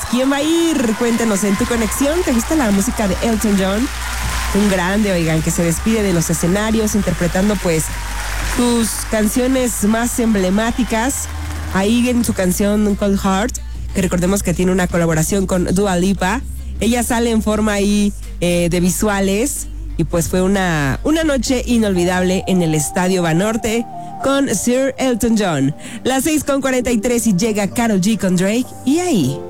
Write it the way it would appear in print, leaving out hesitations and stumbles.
¿Quién va a ir? Cuéntenos en tu conexión. ¿Te gusta la música de Elton John? Un grande, oigan, que se despide de los escenarios interpretando pues sus canciones más emblemáticas. Ahí en su canción Cold Heart, que recordemos que tiene una colaboración con Dua Lipa. Ella sale en forma ahí de visuales y pues fue una noche inolvidable en el Estadio Banorte con Sir Elton John. Las 6:43 y llega Karol G con Drake y ahí